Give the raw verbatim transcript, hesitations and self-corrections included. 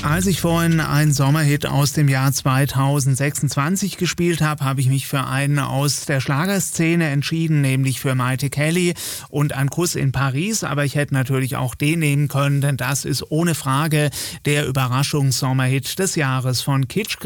Als ich vorhin einen Sommerhit aus dem Jahr zweitausendsechsundzwanzig gespielt habe, habe ich mich für einen aus der Schlagerszene entschieden, nämlich für Mayte Kelly und Ein Kuss in Paris. Aber ich hätte natürlich auch den nehmen können, denn das ist ohne Frage der Überraschungssommerhit des Jahres von Kitsch.